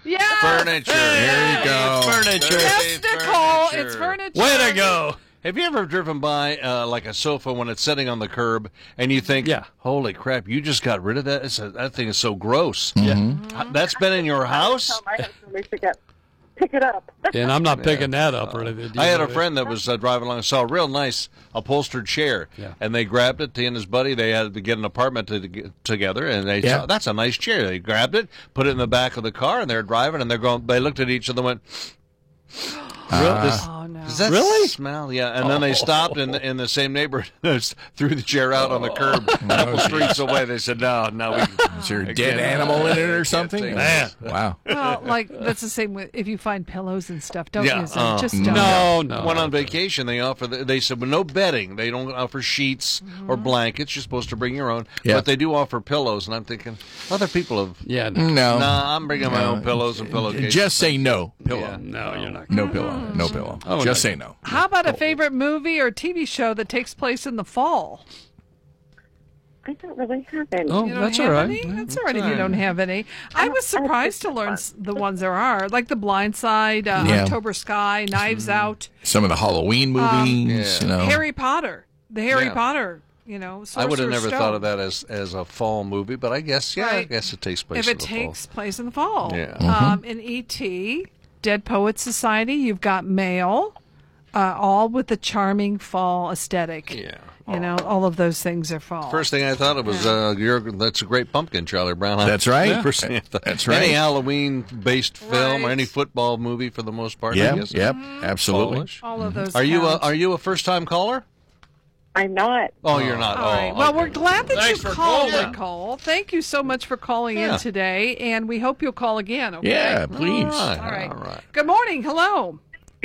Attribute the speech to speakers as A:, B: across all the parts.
A: Yeah.
B: Furniture.
C: There you go.
B: Furniture.
A: Yes, Nicole. It's furniture.
C: Way to go.
B: Have you ever driven by like a sofa when it's sitting on the curb and you think, holy crap, you just got rid of that? That thing is so gross.
C: Yeah.
B: That's been in your house?
D: Tell my husband we should pick it up.
C: And I'm not picking that up or anything.
B: I had a friend that was driving along and saw a real nice upholstered chair, and they grabbed it. He and his buddy, they had to get an apartment together, and they saw, that's a nice chair. They grabbed it, put it in the back of the car, and they're driving, and they looked at each other and went, does that smell? Yeah, and then they stopped in the same neighborhood, threw the chair out on the curb, a couple streets away. They said, no,
E: is there a dead animal in it or something?
C: Man.
E: Wow.
A: Well, like that's the same with if you find pillows and stuff. Don't use them. Just don't.
C: No.
B: When on vacation, they said, well, no bedding. They don't offer sheets or blankets. You're supposed to bring your own, but they do offer pillows. And I'm thinking, other people have.
C: Yeah,
E: no.
B: I'm bringing my own pillows and pillowcases.
E: Just say no. Pillow.
C: Yeah, no, you're not.
E: No pillow. No pillow. Just say no.
A: How about a favorite movie or TV show that takes place in the fall?
D: I don't really have any.
C: Oh, that's all right.
A: That's all right if you don't have any. I was surprised to learn the ones there are, like The Blind Side, October Sky, Knives Out.
E: Some of the Halloween movies,
A: Harry Potter, the Harry Potter, Sorcerer's
B: I would have never
A: Stone.
B: thought of that as a fall movie, but I guess, I guess it takes place
A: if
B: in
A: it
B: the
A: takes place in the fall.
B: Yeah.
A: In E.T., Dead Poets Society, you've got Mail, all with the charming fall aesthetic.
B: Yeah.
A: All of those things are fall.
B: First thing I thought of was, that's a great pumpkin, Charlie Brown.
E: That's right.
B: Yeah.
E: That's right.
B: Any Halloween-based film or any football movie, for the most part, I guess.
E: Yep, absolutely.
B: Fallish.
A: All of those.
B: Are you a first-time caller?
D: I'm not.
B: Oh, you're not.
A: All right. Well, we're glad that
C: Thanks
A: you
C: for
A: called,
C: calling.
A: Nicole. Thank you so much for calling in today, and we hope you'll call again, okay?
E: Yeah, please.
B: All
A: right.
B: right.
A: Good morning. Hello.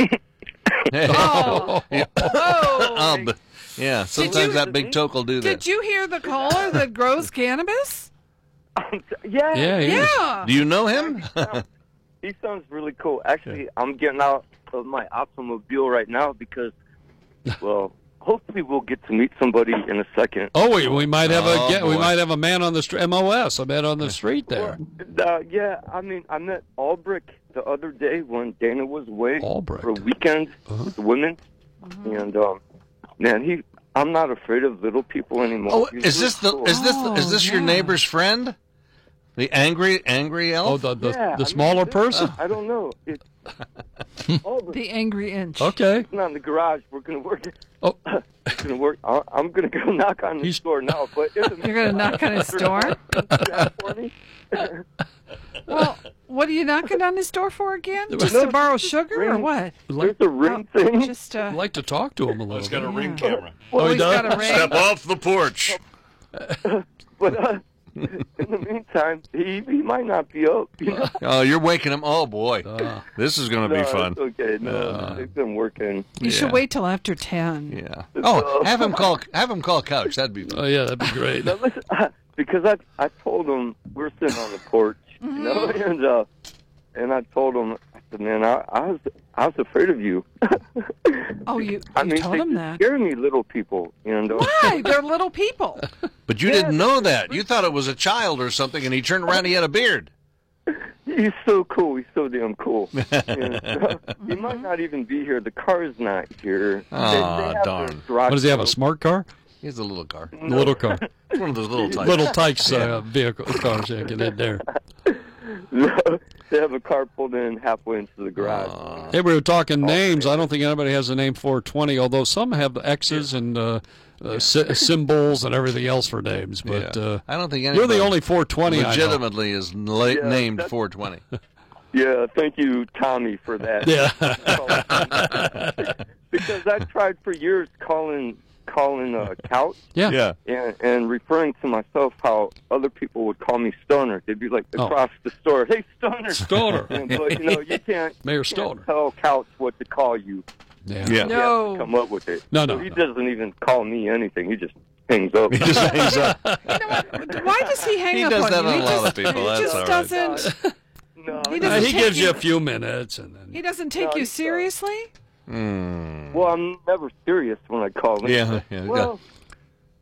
B: Oh.
A: Whoa.
B: Yeah, sometimes that big toke will do that.
A: Did you hear the caller that grows cannabis?
D: Yeah.
A: Yeah.
B: Do you know him?
F: He sounds really cool. Actually, I'm getting out of my automobile right now because, well, hopefully we'll get to meet somebody in a second.
C: Oh, we might have
B: boy.
C: we might have a man on the street. MOS, a man on the street there.
F: Yeah, I mean, I met Albrecht the other day when Dana was away
C: Albrecht.
F: for a weekend with the women, and man, I'm not afraid of little people anymore.
B: Oh,
F: He's
B: is this
F: really cool.
B: is this your neighbor's friend? The angry
C: Oh,
B: elf?
C: the smaller person.
F: I don't know. It's Albrecht.
A: The angry inch.
C: Okay.
F: It's not in the garage. We're gonna work.
C: Oh.
F: It's gonna work. I'm gonna go knock on his door now. But
A: You're going to knock on his door?
F: for me?
A: Well, what are you knocking on his door for again? Just to borrow sugar or what?
F: There's a ring thing.
A: Just
C: I'd like to talk to him a little.
B: He's got a
C: bit.
B: ring camera.
A: well,
C: he
A: he's
C: does?
A: got a ring.
B: Step off the porch.
F: But in the meantime, he might not be up. You know?
B: Oh, you're waking him. Oh, boy. This is going to be
F: No,
B: fun.
F: It's okay. No, it's been working.
A: You should wait till after 10.
B: Yeah. Oh, have him call Couch. That'd be fun.
C: Oh yeah, that'd be great.
F: Now, listen, because I told him we're sitting on the porch, and I told him, I said, man, I was afraid of you.
A: Oh, you
F: I mean,
A: told
F: they
A: him
F: just
A: that.
F: scare me, little people.
A: Why? They're little people.
B: But you didn't know that. You thought it was a child or something, and he turned around and he had a beard.
F: He's so cool. He's so damn cool. He might not even be here. The car's not here. They have
B: darn.
F: their garage
C: What does he have? A
F: sale.
C: smart car?
B: He has a little car.
C: A little car.
B: It's one of those little types.
C: Little Tykes vehicle cars. Yeah, get in there.
F: They have a car pulled in halfway into the garage.
C: Hey, we were talking names. I don't think anybody has the name 420, although some have X's and symbols and everything else for names. But
B: I don't think
C: you're
B: anybody
C: the only 420 I know.
B: legitimately is named 420.
F: Yeah, thank you, Tommy, for that.
C: Yeah.
F: Because I tried for years calling Couch
C: Yeah.
F: and referring to myself how other people would call me Stoner. They'd be like across the store, hey, Stoner.
C: Stoner.
F: But, you can't,
C: Mayor Stoner.
F: tell Couch what to call you.
C: Yeah.
F: You have
A: No.
F: to come up with it.
C: No.
F: So he doesn't even call me anything. He just hangs up.
B: He just hangs up.
A: Why does he hang
B: He
A: up
B: does
A: on
B: that
A: you?
B: on
A: He
B: a lot
A: just-
B: of people.
A: He
B: That's
A: just
B: all right.
A: doesn't.
F: No,
A: He doesn't
C: He
A: take
C: gives you a few minutes, and then
A: He doesn't take
F: No,
A: you
F: he's
A: seriously.
F: well, I'm never serious when I call him.
B: Yeah.
F: Well,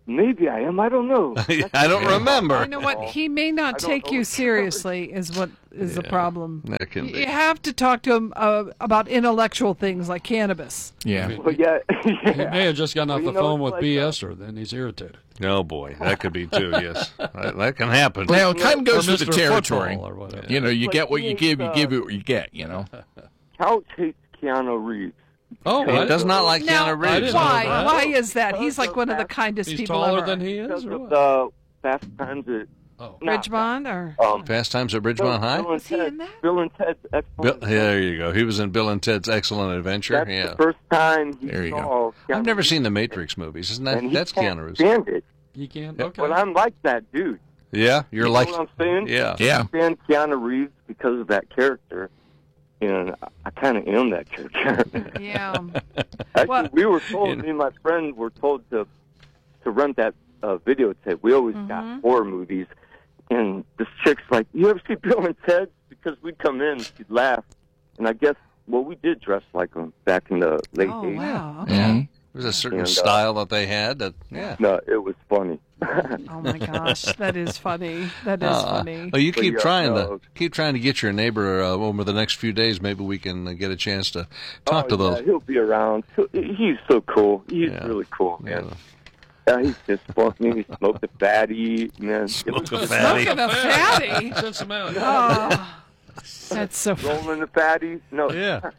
F: Maybe I am. I don't know.
B: I don't remember.
A: You know what? He may not
F: I don't
A: take
F: know.
A: you seriously. Is what is the problem?
B: That can be.
A: You have to talk to him about intellectual things like cannabis.
E: Yeah.
F: Well, yeah.
C: He may have just gotten off
F: Well,
C: the
F: you know,
C: phone
F: it's
C: with
F: like,
C: BS, or then he's irritated.
B: Oh boy, that could be too. Yes, that can happen.
E: Well, it kind of goes
C: Or
E: with the
C: Mr.
E: territory.
C: Football or whatever.
E: You know, you
F: Like
E: get what you
F: he
E: give,
F: is,
E: you give it what you get, you know.
F: Couch hates Keanu Reeves.
C: Oh,
B: He does not like
A: Now,
B: Keanu
C: I
B: Reeves.
C: didn't know
A: why?
C: that.
A: Why is that? He's like one of the kindest
C: he's
A: people
C: taller
A: ever.
C: than he is,
F: Because
C: or
F: of
C: what?
F: the Fast Times at not
A: Ridgemont or
B: Fast Times at Ridgemont High.
F: Bill and
A: Was he in
F: Ted-
A: that?
F: Bill and Ted's
B: Bill,
F: Excellent.
B: yeah, there you go. He was in Bill and Ted's Excellent Adventure.
F: That's
B: Yeah,
F: the first time he
E: There you
F: saw Keanu
B: I've never
F: Reeves,
B: seen the Matrix movies. Isn't
F: and
B: that
F: he
B: that's
F: can't
B: Keanu Reeves?
F: stand it.
C: He can.
B: Yep.
C: Okay.
F: But I'm like that dude.
B: Yeah, you're
F: You know
B: like.
F: what I'm saying?
B: Yeah.
E: Yeah.
F: I stand Keanu Reeves because of that character, and I kind of am that character.
A: yeah.
F: Actually,
A: Well-
F: we were told, me and my friend were told to rent that videotape. We always got horror movies, and this chick's like, "You ever see Bill and Ted?" Because we'd come in, she'd laugh, and I guess we did dress like them back in the late
A: Oh
F: 80s.
A: wow. Okay.
E: Mhm.
B: There's a certain
F: And,
B: style that they had. That yeah.
F: No, it was funny.
A: Oh my gosh, that is funny. That is funny.
B: Oh, you
F: But
B: keep
F: yeah,
B: trying
F: no.
B: to get your neighbor over the next few days. Maybe we can get a chance to talk to
F: yeah,
B: those.
F: he'll be around. He's so cool. He's
B: Yeah.
F: really cool, man.
B: Yeah.
F: Yeah, he's just funny. He smoked a fatty, man.
B: Smoke a fatty.
A: Look at a fatty.
C: Cincinnati.
A: Oh, that's so funny.
F: Rolling the fatties. No,
B: Yeah.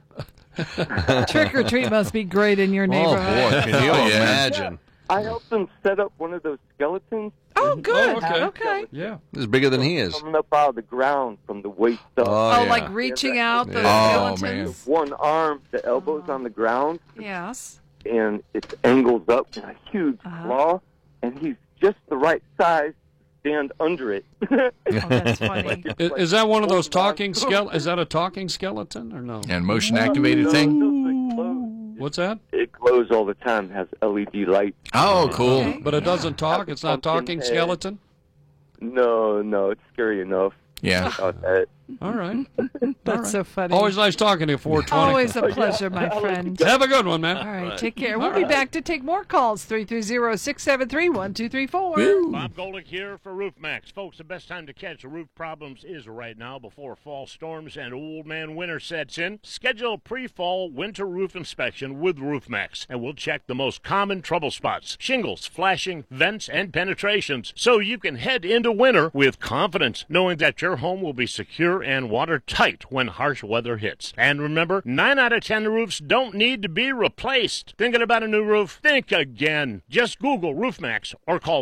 A: Trick or treat must be great in your
B: Oh
A: neighborhood.
B: boy, can you
E: Oh, yeah.
B: imagine?
F: I helped him set up one of those skeletons
A: Oh, good.
C: okay.
A: Okay.
C: Yeah.
B: He's bigger than he is.
F: coming up out of the ground from the waist up.
A: Oh,
B: yeah.
A: like reaching out the
E: Oh,
A: skeletons.
F: One arm, the elbows on the ground,
A: Yes.
F: and it's angles up in a huge claw, and he's just the right size to stand under it.
A: Oh, that's funny.
C: Is that one of those talking skeleton? Is that a talking skeleton or no?
E: And motion activated thing.
F: It glows.
C: What's that?
F: It glows all the time. Has LED light.
E: Oh, cool.
A: Okay.
C: But it doesn't talk. It's not talking
F: Pumpkin head.
C: skeleton.
F: No, it's scary enough.
E: Yeah.
F: About that.
C: All right.
A: That's so funny.
C: Always nice talking to you. 420.
A: Always a pleasure, my friend.
C: Have a good one, man.
A: All right, take care. We'll be back to take more calls. 330-673-1234.
G: Bob Golick here for RoofMax. Folks, the best time to catch roof problems is right now before fall storms and old man winter sets in. Schedule a pre-fall winter roof inspection with RoofMax, and we'll check the most common trouble spots: shingles, flashing, vents, and penetrations, so you can head into winter with confidence, knowing that your home will be secure and watertight when harsh weather hits. And remember, 9 out of 10 roofs don't need to be replaced. Thinking about a new roof? Think again. Just Google RoofMax or call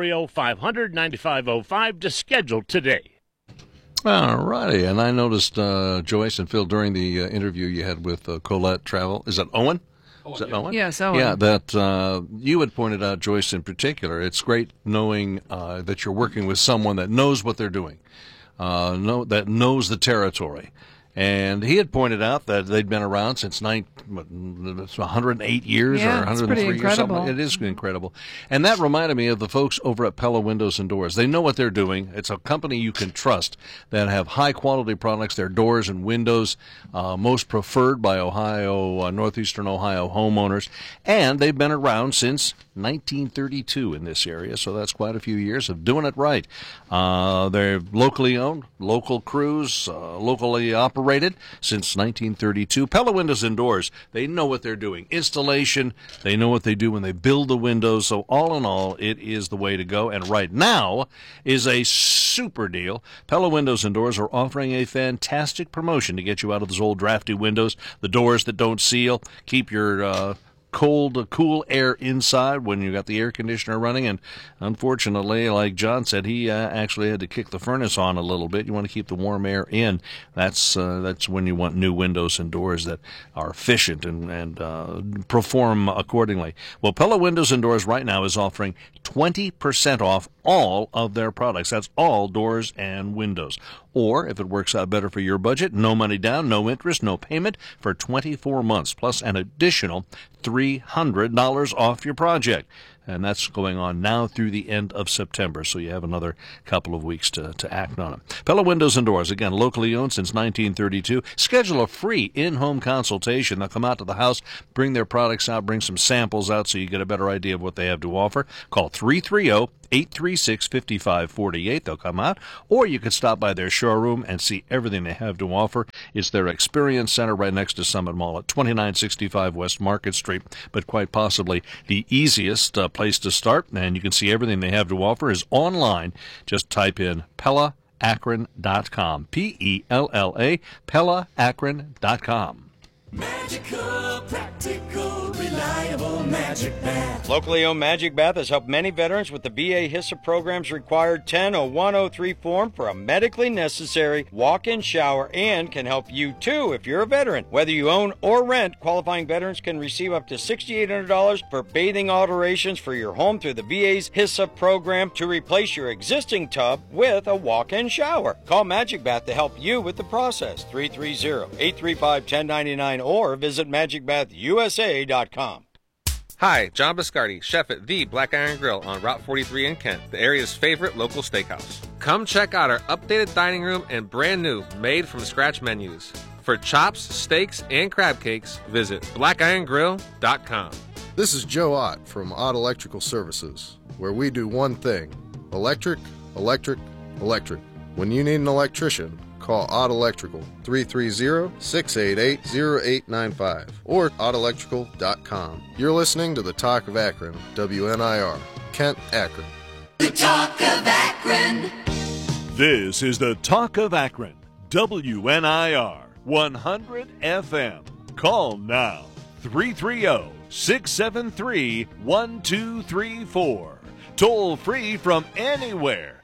G: 330-500-9505 to schedule today.
B: All righty. And I noticed, Joyce and Phil, during the interview you had with Colette Travel, is that Owen? Is that Owen?
A: Yes, Owen.
B: Yeah, that you had pointed out, Joyce in particular, it's great knowing that you're working with someone that knows what they're doing, that knows the territory. And he had pointed out that they'd been around since 108 years
A: Yeah,
B: or
A: it's
B: 103
A: pretty
B: years.
A: incredible.
B: Something. It is incredible. And that reminded me of the folks over at Pella Windows and Doors. They know what they're doing. It's a company you can trust that have high-quality products. Their doors and windows, most preferred by northeastern Ohio homeowners. And they've been around since 1932 in this area, so that's quite a few years of doing it right. They're locally owned, local crews, locally operated since 1932. Pella Windows and Doors, they know what they're doing. Installation, they know what they do when they build the windows. So all in all, it is the way to go. And right now is a super deal. Pella Windows and Doors are offering a fantastic promotion to get you out of those old drafty windows, the doors that don't seal, keep your cool air inside when you got the air conditioner running. And unfortunately, like John said, he actually had to kick the furnace on a little bit. You want to keep the warm air in. That's when you want new windows and doors that are efficient and perform accordingly. Well, Pella Windows and Doors right now is offering 20% off all of their products. That's all doors and windows. Or, if it works out better for your budget, no money down, no interest, no payment for 24 months, plus an additional $300 off your project. and that's going on now through the end of September, so you have another couple of weeks to act on it. Pella Windows and Doors, again, locally owned since 1932. Schedule a free in-home consultation. They'll come out to the house, bring their products out, bring some samples out so you get a better idea of what they have to offer. Call 330-836-5548. They'll come out, or you could stop by their showroom and see everything they have to offer. It's their Experience Center right next to Summit Mall at 2965 West Market Street, but quite possibly the easiest place to start, and you can see everything they have to offer is online. Just type in PellaAkron.com, P-E-L-L-A, PellaAkron.com.
H: Magical, practical, reliable Magic Bath.
I: Locally owned Magic Bath has helped many veterans with the VA HISA program's required 10-0103 form for a medically necessary walk-in shower, and can help you too if you're a veteran. Whether you own or rent, qualifying veterans can receive up to $6,800 for bathing alterations for your home through the VA's HISA program to replace your existing tub with a walk-in shower. Call Magic Bath to help you with the process. 330-835-1099 or visit magicbathusa.com.
J: Hi, John Biscardi, chef at The Black Iron Grill on Route 43 in Kent, the area's favorite local steakhouse. Come check out our updated dining room and brand new made-from-scratch menus. For chops, steaks, and crab cakes, visit blackirongrill.com.
K: This is Joe Ott from Ott Electrical Services, where we do one thing: electric, electric, electric. When you need an electrician, call Ott Electrical, 330-688-0895, or ottelectrical.com. You're listening to the Talk of Akron, WNIR, Kent, Akron.
H: The Talk of Akron.
L: This is the Talk of Akron, WNIR, 100 FM. Call now, 330-673-1234. Toll free from anywhere,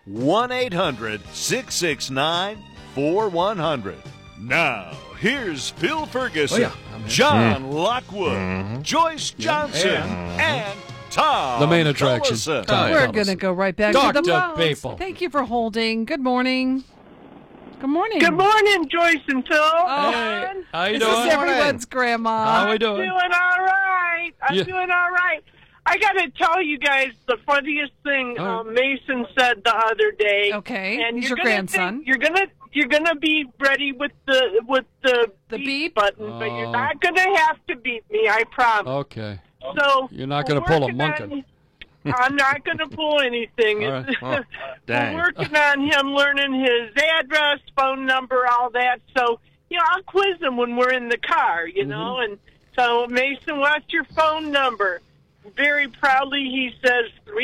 L: 1-800-669-4100. Now, here's Phil Ferguson, John Lockwood, Joyce Johnson, and Tom.
C: The main attraction.
A: We're going to go right back to the phones.
C: People.
A: Thank you for holding. Good morning. Good morning.
M: Good morning, Joyce and Phil.
C: Hey, how you doing?
A: This is everyone's grandma.
C: How we doing?
M: I'm doing all right. Doing all right. I got to tell you guys the funniest thing Mason said the other day.
A: Okay,
M: and
A: he's your grandson.
M: You're gonna be ready with the beep button, but you're not gonna have to beat me. I promise.
C: Okay.
M: So
C: you're not gonna pull a monkey.
M: I'm not gonna pull anything.
C: Right.
M: We're working on him learning his address, phone number, all that. So I'll quiz him when we're in the car. know, and so Mason, what's your phone number? Very proudly, he says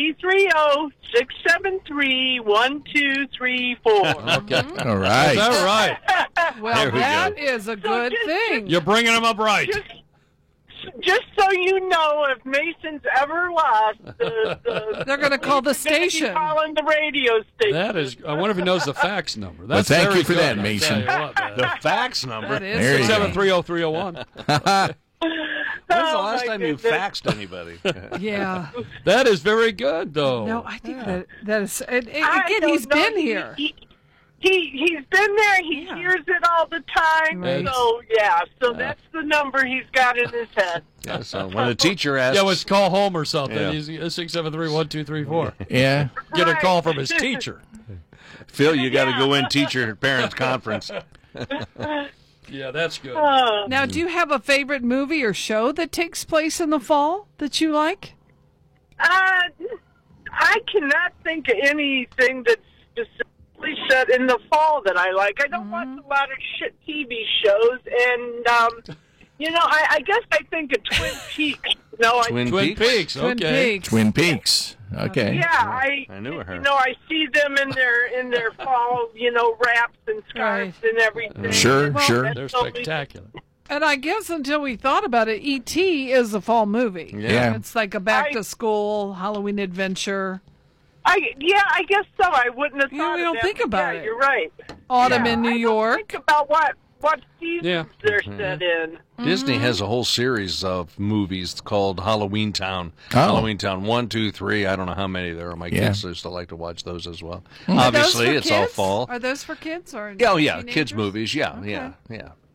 M: 330-673-1234.
E: Okay. All right.
C: Is that right?
A: Well, that is a good thing.
C: You're bringing him up right.
M: Just so you know, if Mason's ever lost,
A: they're going to call the station.
M: Calling the radio station.
C: That is. I wonder if he knows the fax number.
E: That's thank you for that, Mason.
B: The fax number.
A: That is
C: 6730301.
B: When's the last time you faxed anybody?
A: Yeah.
C: That is very good, though.
A: No, I think that is. Again, he's been here.
M: He's been there. He hears it all the time.
C: Right.
M: So that's the number he's got in his head.
B: Yeah, so when a teacher asks...
C: Yeah, let's call home or something.
B: Yeah.
C: He's 673-1234.
E: Yeah.
C: Get a call from his teacher.
B: Phil, you got to go in teacher-parents conference.
C: Yeah, that's good.
A: Now, do you have a favorite movie or show that takes place in the fall that you like?
M: I cannot think of anything that's specifically set in the fall that I like. I don't watch a lot of shit TV shows, and I guess I think of Twin Peaks.
C: Twin Peaks. Okay.
E: Twin Peaks. Okay.
M: Yeah, I knew her. I see them in their fall, wraps and scarves and everything.
E: Sure.
C: They're spectacular.
A: And I guess until we thought about it, E.T. is a fall movie.
E: Yeah.
A: It's like a back-to-school Halloween adventure.
M: I guess so. I wouldn't have thought
A: you don't think about it.
M: You're right.
A: Autumn in New York.
M: Think about what seasons they're set in.
B: Disney has a whole series of movies called Halloween Town. Halloween Town 1, 2, 3. I don't know how many there are. My kids used to like to watch those as well. Obviously, it's all fall.
A: Are those for kids or
B: kids movies. Yeah.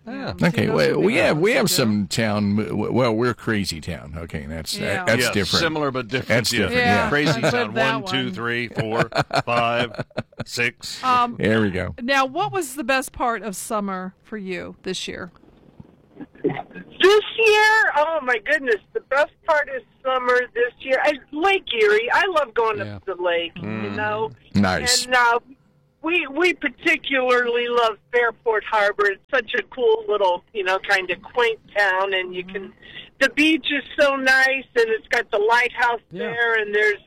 B: Yeah.
E: Okay, well, we have some town. Well, we're Crazy Town. Okay, that's different.
B: Similar but different.
E: That's different. Yeah.
B: Crazy
A: I
B: Town.
A: read
B: 1,
A: that
B: 2,
A: one.
B: 3, 4, 5, 6.
E: There we go.
A: Now, what was the best part of summer for you this year?
M: This year, oh my goodness, the best part of summer this year, Lake Erie. I love going up to the lake, you know.
E: Nice.
M: And we particularly love Fairport Harbor. It's such a cool little, kind of quaint town, and the beach is so nice, and it's got the lighthouse there, and there's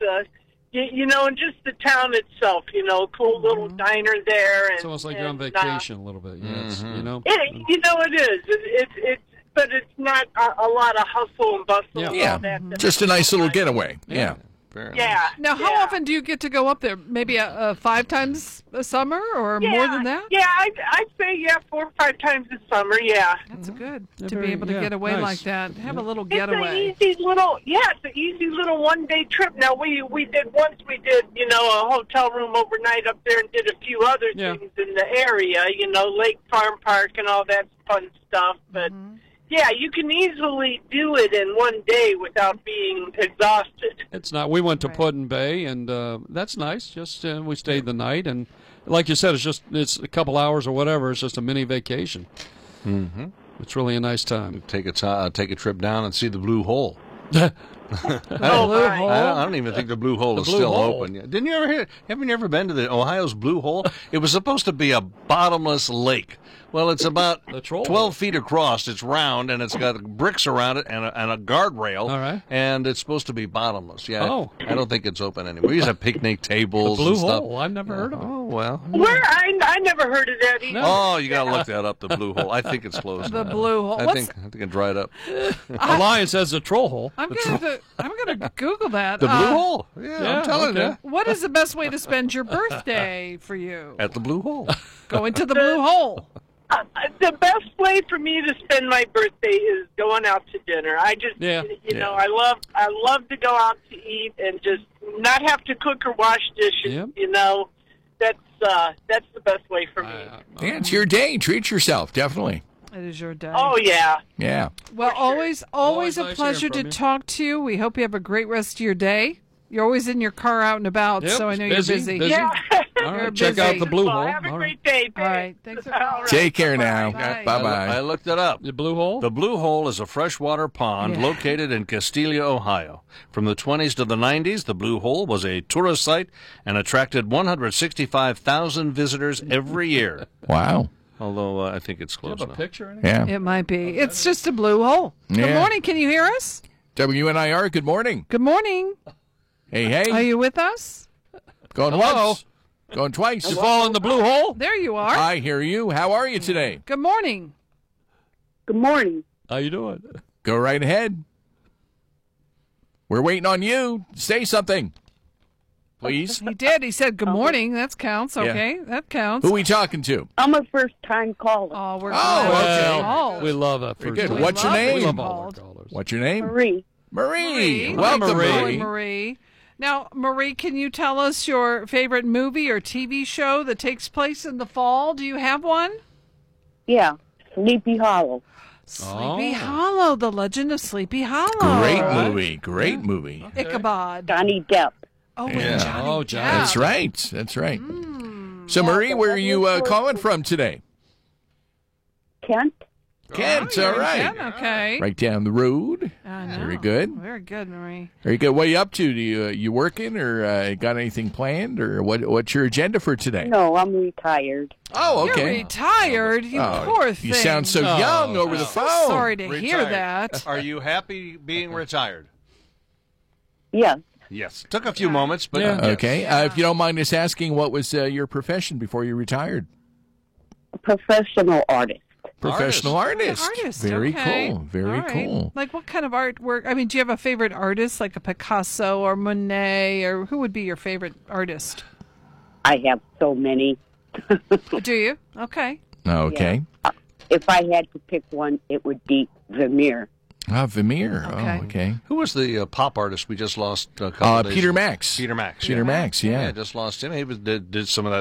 M: and just the town itself, cool little diner there. And,
C: it's almost like you're on vacation a little bit. Yes,
M: It is. It's but it's not a lot of hustle and bustle. And all that.
E: Just a nice little getaway. Yeah.
M: Yeah.
A: Now, how often do you get to go up there? Maybe 5 times a summer or more than that?
M: Yeah, I'd say 4 or 5 times a summer. Yeah,
A: that's good to be able to get away like that. Have a little getaway.
M: It's an easy little 1-day trip. Now we did a hotel room overnight up there and did a few other things in the area. Lake Farm Park and all that fun stuff. But yeah, you can easily do it in 1 day without being exhausted.
C: It's not. We went to Put-in Bay, and that's nice. Just we stayed the night, and like you said, it's a couple hours or whatever. It's just a mini vacation.
B: Mm-hmm.
C: It's really a nice time.
B: Take a trip down and see the Blue Hole.
A: Blue Hole?
B: I don't even think the Blue Hole is still open yet. Didn't you ever hear? Have you ever been to the Ohio's Blue Hole? It was supposed to be a bottomless lake. Well, it's about 12 feet across. It's round, and it's got bricks around it and a guardrail.
C: All right.
B: And it's supposed to be bottomless. Yeah. I don't think it's open anymore. We used to have picnic tables.
C: The Blue
B: and stuff.
C: Hole. I've never heard of it.
B: Oh well.
M: Where I never heard of that either.
B: Oh, you got to look that up. The Blue Hole. I think it's closed.
A: The
B: now.
A: Blue Hole.
B: I think it dried up.
C: Alliance says the Troll Hole.
A: I'm gonna Google that.
B: The Blue Hole. Yeah, I'm telling you.
A: What is the best way to spend your birthday for you?
B: At the Blue Hole.
A: Going to the Blue Hole.
M: The best way for me to spend my birthday is going out to dinner. I just, I love to go out to eat and just not have to cook or wash dishes.
C: Yep.
M: That's the best way for me.
E: Yeah, it's your day. Treat yourself, definitely.
A: It is your day.
M: Oh yeah.
E: Yeah.
A: Well, always a
C: nice
A: pleasure
C: hearing
A: to
C: from you.
A: talk to you. We hope you have a great rest of your day. You're always in your car out and about,
C: Yep,
A: so I know
C: busy.
A: you're busy.
M: Yeah.
C: All right,
A: You're
C: check
A: busy.
C: out the Blue
M: Well,
C: Hole.
M: have a
C: All
M: great day.
A: All right. Thanks for
M: All right.
E: Take care now.
A: Bye.
E: Bye-bye.
B: I looked it up.
C: The Blue Hole?
B: The Blue Hole is a freshwater pond located in Castelia, Ohio. From the 20s to the 90s, the Blue Hole was a tourist site and attracted 165,000 visitors every year.
E: Wow.
B: Although I think it's
C: Do you
B: closed
C: have a
B: now.
C: picture? Or anything?
E: Yeah.
A: It might be. It's just a blue hole. Good
E: Yeah.
A: morning. Can you hear us?
E: WNIR, good morning.
A: Good morning.
E: Hey.
A: Are you with us?
E: Going
C: Hello?
E: once. Going twice.
C: You fall in the Blue Hole?
A: There you are.
E: I hear you. How are you today?
A: Good morning.
D: Good morning.
C: How you doing?
E: Go right ahead. We're waiting on you. Say something, please.
A: He did. He said good morning. That counts. Okay. That counts.
E: Who are we talking to?
D: I'm a first-time caller.
A: Oh, we're
E: Oh,
A: glad
E: okay.
A: you called.
C: We love it.
E: Very good.
A: We
E: What's your
A: love
E: name?
C: We
A: you
C: love all our
A: called.
C: callers.
E: What's your name?
D: Marie.
E: Marie.
A: Marie.
E: Welcome,
C: Marie.
E: Marie.
A: Marie. Now, Marie, can you tell us your favorite movie or TV show that takes place in the fall? Do you have one?
D: Yeah, Sleepy Hollow.
A: Sleepy Hollow, The Legend of Sleepy Hollow.
E: Great movie.
A: Ichabod.
D: Johnny Depp.
A: Oh, with
E: Yeah.
A: Johnny
C: Oh, Johnny.
A: Depp.
E: That's right. So, Marie, where are you calling from today?
D: Kent.
E: Kent,
A: Oh,
E: all
A: you're in
E: right.
A: Kent, okay.
E: Right down the road.
A: I know.
E: Very good.
A: Very good, Marie.
E: Very good. What are you up to? Do you working or got anything planned or what's your agenda for today?
D: No, I'm retired.
E: Oh,
A: You're
E: okay.
A: retired, you poor thing.
E: You sound so young over the
A: So
E: phone.
A: sorry to hear
B: Retired.
A: that.
B: Are you happy being retired?
D: Yes.
B: Yes. Took a few moments, but
C: Yeah.
B: yes.
E: Okay. If you don't mind us asking, what was your profession before you retired?
D: A professional artist.
E: Professional artist.
A: Artist.
E: Very
A: okay.
E: cool. Very
A: All right.
E: cool.
A: Like what kind of artwork? I mean, do you have a favorite artist, like a Picasso or Monet, or who would be your favorite artist?
D: I have so many.
A: Do you? Okay.
E: Okay.
D: If I had to pick one, it would be Vermeer.
E: Vermeer.
A: Okay.
E: Oh, okay.
B: Who was the pop artist we just lost a couple days
E: Peter
B: ago?
E: Max.
B: Peter Max.
E: Peter Max, yeah.
B: Just lost him. He did some of that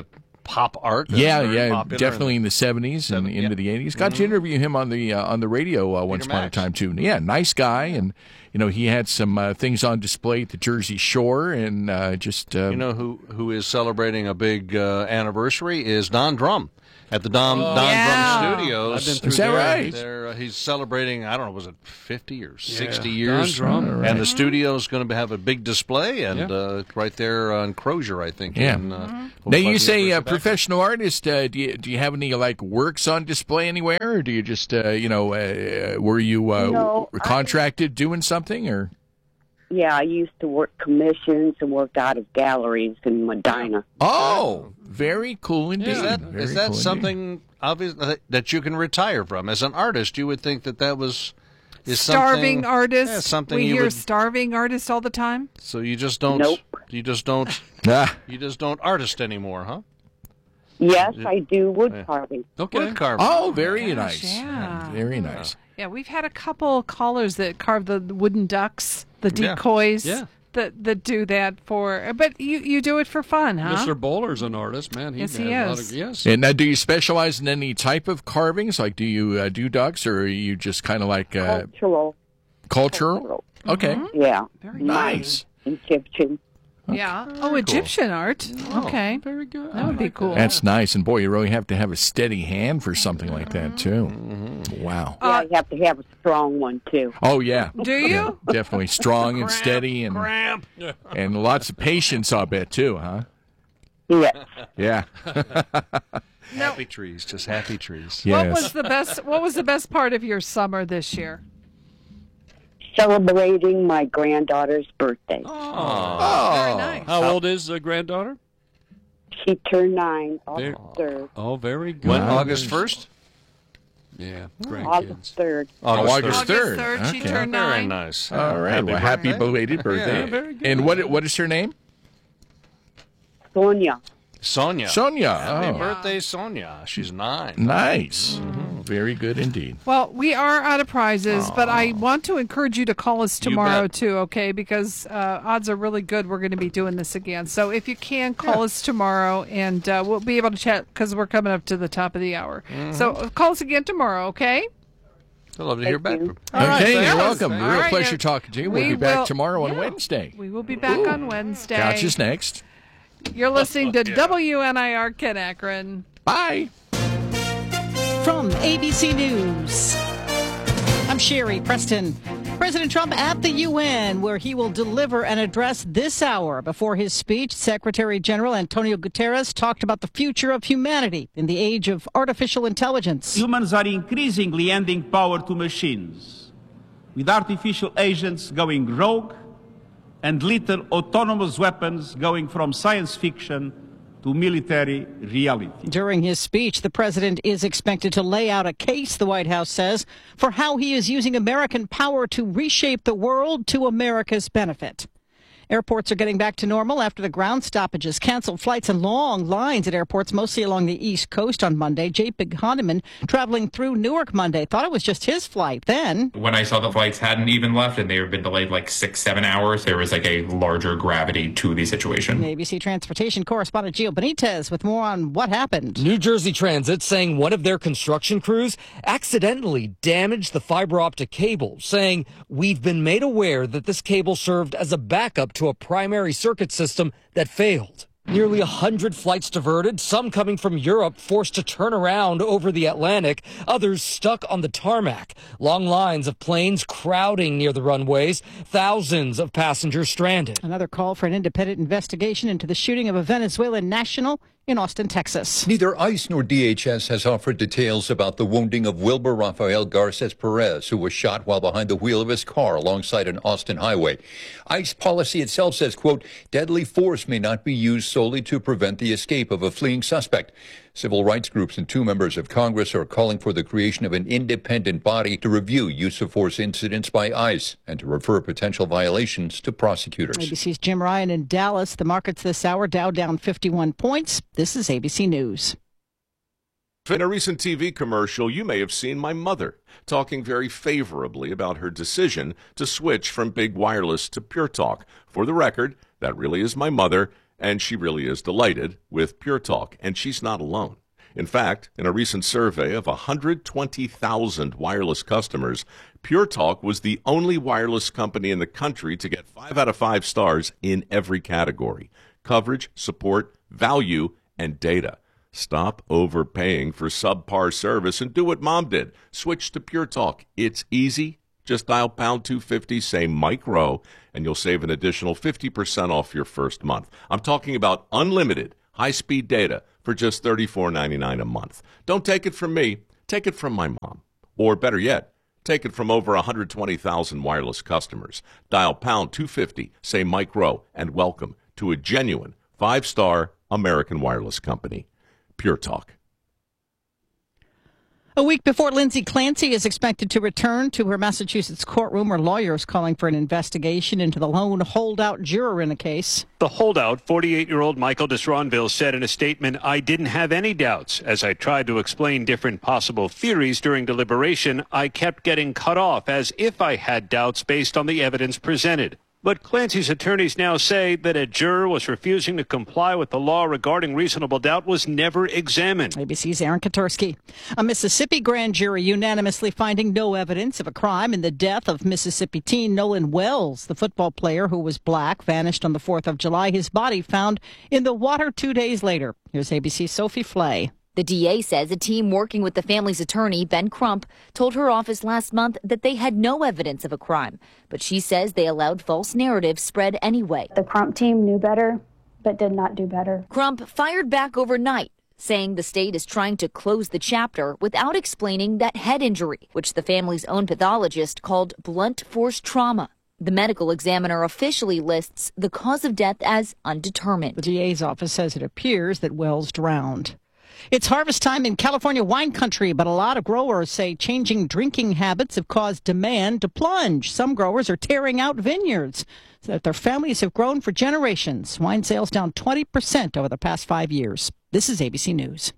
B: pop art.
E: Yeah, definitely in the 70s and into the 80s. Got to interview him on the radio once upon a time too. Yeah, nice guy, and he had some things on display at the Jersey Shore, and just
B: who is celebrating a big anniversary is Don Drum. At the Don Drum Studios.
E: Is that right?
B: He's celebrating, I don't know, was it 50 or 60 years? Don Drum. And the studio's going to have a big display, and right there on Crozier, I think.
E: Yeah. Now, you say professional artist. Do you have any, works on display anywhere, or do you just, were you contracted doing something, or?
D: Yeah, I used to work commissions and worked out of galleries in Medina.
E: Oh, very cool indeed.
B: Is that something obvious that you can retire from? As an artist, you would think that was
A: starving artist.
B: Yeah, something
A: we hear starving artist all the time.
B: So you just don't.
D: Nope.
B: You just don't. You just don't artist anymore, huh?
D: Yes, I do wood carving.
B: Okay. Wood carving.
E: Oh, very nice.
A: Yeah.
E: Very nice.
A: Yeah, we've had a couple callers that carve the wooden ducks, the decoys, that do that for. But you do it for fun, huh?
C: Mr. Bowler's an artist, man.
A: Yes, he is.
C: Yes.
E: And now, do you specialize in any type of carvings? Like, do you do ducks, or are you just kind of like
D: cultural?
E: Cultural. Okay.
D: Mm-hmm. Yeah.
E: Very nice.
D: Egyptian.
A: Yeah. Oh, Egyptian art. Okay.
C: Very good.
A: That would be cool.
E: That's nice. And boy, you really have to have a steady hand for something like that, too. Mm-hmm. Wow.
D: Yeah, you have to have a strong one, too.
E: Oh, yeah.
A: Do you?
E: Yeah, definitely. Strong and steady and lots of patience, I'll bet, too, huh?
D: Yes.
E: Yeah.
B: Happy trees. Just happy trees.
E: Yes.
A: What was the best part of your summer this year?
D: Celebrating my granddaughter's birthday.
A: Oh, very nice.
C: How old is the granddaughter?
D: She turned 9 August 3rd.
C: Oh, very good.
B: When? August 1st?
C: Yeah,
D: August 3rd.
E: August 3rd.
A: August 3rd, she turned 9.
B: Very nice.
E: All right. Happy belated birthday.
C: Yeah, very good.
E: And what is her name?
D: Sonia.
B: Happy birthday, Sonia. She's 9.
E: Nice. Mm-hmm. Very good indeed.
A: Well, we are out of prizes, but I want to encourage you to call us tomorrow, too, okay? Because odds are really good we're going to be doing this again. So if you can, call us tomorrow, and we'll be able to chat because we're coming up to the top of the hour. Mm-hmm. So call us again tomorrow, okay?
B: I'd love to hear back from you.
E: Okay, you're welcome. Real pleasure talking to you. We'll be back tomorrow on Wednesday.
A: We will be back on Wednesday.
E: Gotcha's next.
A: You're listening to WNIR Kent Akron.
E: Bye.
N: From ABC News, I'm Sherry Preston. President Trump at the UN, where he will deliver an address this hour. Before his speech, Secretary General Antonio Guterres talked about the future of humanity in the age of artificial intelligence.
O: Humans are increasingly handing power to machines, with artificial agents going rogue and little autonomous weapons going from science fiction to military reality.
N: During his speech, the president is expected to lay out a case, the White House says, for how he is using American power to reshape the world to America's benefit. Airports are getting back to normal after the ground stoppages, canceled flights, and long lines at airports, mostly along the East Coast on Monday. J.P. Honeyman, traveling through Newark Monday, thought it was just his flight. Then,
P: when I saw the flights hadn't even left and they had been delayed like 6-7 hours, there was like a larger gravity to the situation.
N: ABC Transportation correspondent Gio Benitez with more on what happened.
Q: New Jersey Transit saying one of their construction crews accidentally damaged the fiber optic cable, saying, "We've been made aware that this cable served as a backup to a primary circuit system that failed." Nearly 100 flights diverted, some coming from Europe forced to turn around over the Atlantic, others stuck on the tarmac. Long lines of planes crowding near the runways, thousands of passengers stranded.
N: Another call for an independent investigation into the shooting of a Venezuelan national in Austin, Texas.
R: Neither ICE nor DHS has offered details about the wounding of Wilbur Rafael Garces Perez, who was shot while behind the wheel of his car alongside an Austin highway. ICE policy itself says, quote, deadly force may not be used solely to prevent the escape of a fleeing suspect. Civil rights groups and 2 members of Congress are calling for the creation of an independent body to review use of force incidents by ICE and to refer potential violations to prosecutors.
N: ABC's Jim Ryan in Dallas. The markets this hour, Dow down 51 points. This is ABC News.
S: In a recent TV commercial, you may have seen my mother talking very favorably about her decision to switch from big wireless to Pure Talk. For the record, that really is my mother, And she really is delighted with Pure Talk, and she's not alone. In fact, in a recent survey of 120,000 wireless customers, Pure Talk was the only wireless company in the country to get 5 out of 5 stars in every category: coverage, support, value, and data. Stop overpaying for subpar service and do what Mom did. Switch to Pure Talk. It's easy. Just dial pound 250, say Mike Rowe, and you'll save an additional 50% off your first month. I'm talking about unlimited high-speed data for just $34.99 a month. Don't take it from me. Take it from my mom. Or better yet, take it from over 120,000 wireless customers. Dial pound 250, say Mike Rowe, and welcome to a genuine 5-star American wireless company. Pure Talk.
N: A week before Lindsay Clancy is expected to return to her Massachusetts courtroom, her lawyers calling for an investigation into the lone holdout juror in the case.
T: The holdout, 48-year-old Michael Disronville, said in a statement, "I didn't have any doubts. As I tried to explain different possible theories during deliberation, I kept getting cut off as if I had doubts based on the evidence presented." But Clancy's attorneys now say that a juror was refusing to comply with the law regarding reasonable doubt was never examined.
N: ABC's Aaron Katursky. A Mississippi grand jury unanimously finding no evidence of a crime in the death of Mississippi teen Nolan Wells, the football player who was black, vanished on the 4th of July. His body found in the water 2 days later. Here's ABC's Sophie Flay.
U: The DA says a team working with the family's attorney, Ben Crump, told her office last month that they had no evidence of a crime. But she says they allowed false narratives spread anyway.
V: The Crump team knew better, but did not do better.
U: Crump fired back overnight, saying the state is trying to close the chapter without explaining that head injury, which the family's own pathologist called blunt force trauma. The medical examiner officially lists the cause of death as undetermined.
N: The DA's office says it appears that Wells drowned. It's harvest time in California wine country, but a lot of growers say changing drinking habits have caused demand to plunge. Some growers are tearing out vineyards that their families have grown for generations. Wine sales down 20% over the past 5 years. This is ABC News.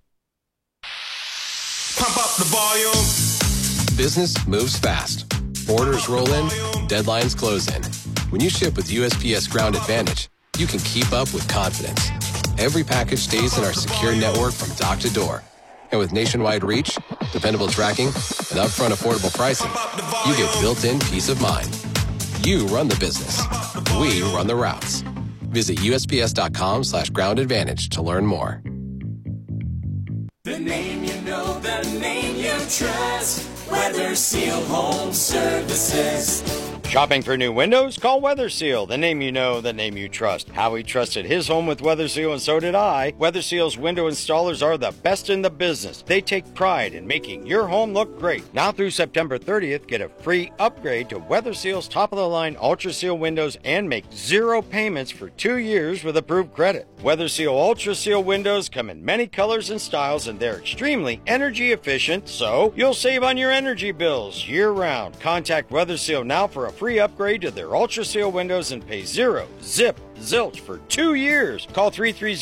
W: Pump up the volume. Business moves fast. Orders roll in, deadlines close in. When you ship with USPS Ground Advantage, you can keep up with confidence. Every package stays in our secure network from dock to door. And with nationwide reach, dependable tracking, and upfront affordable pricing, you get built-in peace of mind. You run the business. We run the routes. Visit USPS.com/Ground Advantage to learn more.
H: The name you know, the name you trust. Weather Seal Home Services.
I: Shopping for new windows? Call Weather Seal, the name you know, the name you trust. Howie trusted his home with Weather Seal, and so did I. Weather Seal's window installers are the best in the business. They take pride in making your home look great. Now through September 30th, get a free upgrade to Weather Seal's top-of-the-line Ultra Seal windows and make 0 payments for 2 years with approved credit. Weather Seal Ultra Seal windows come in many colors and styles, and they're extremely energy efficient, so you'll save on your energy bills year-round. Contact Weather Seal now for a free upgrade to their Ultra Seal windows and pay zilch for 2 years. Call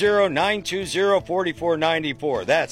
I: 330-920-4494. That's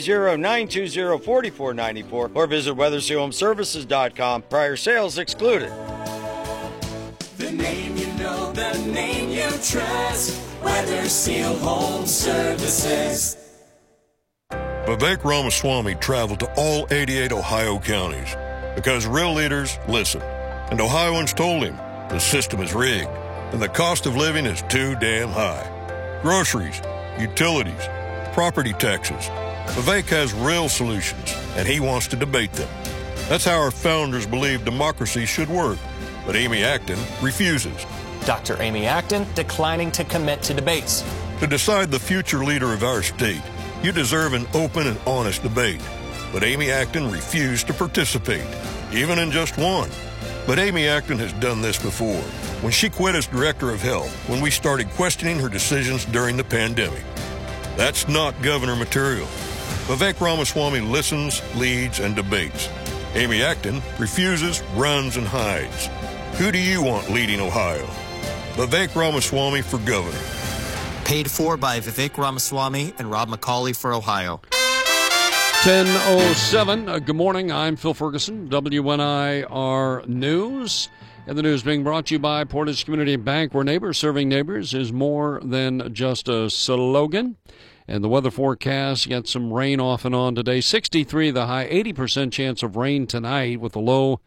I: 330-920-4494 or visit WeatherSealHomeservices.com. Prior sales excluded.
H: The name you know, the name you trust. Weather Seal Home Services.
X: Vivek Ramaswamy traveled to all 88 Ohio counties because real leaders listen. And Ohioans told him the system is rigged and the cost of living is too damn high. Groceries, utilities, property taxes. Vivek has real solutions, and he wants to debate them. That's how our founders believed democracy should work. But Amy Acton refuses.
Y: Dr. Amy Acton declining to commit to debates.
X: To decide the future leader of our state, you deserve an open and honest debate. But Amy Acton refused to participate, even in just one. But Amy Acton has done this before, when she quit as Director of Health, when we started questioning her decisions during the pandemic. That's not governor material. Vivek Ramaswamy listens, leads, and debates. Amy Acton refuses, runs, and hides. Who do you want leading Ohio? Vivek Ramaswamy for governor.
Y: Paid for by Vivek Ramaswamy and Rob McCauley for Ohio.
C: 10:07. Good morning. I'm Phil Ferguson, WNIR News. And the news being brought to you by Portage Community Bank, where neighbors serving neighbors is more than just a slogan. And the weather forecast, got some rain off and on today. 63 the high, 80% chance of rain tonight with a low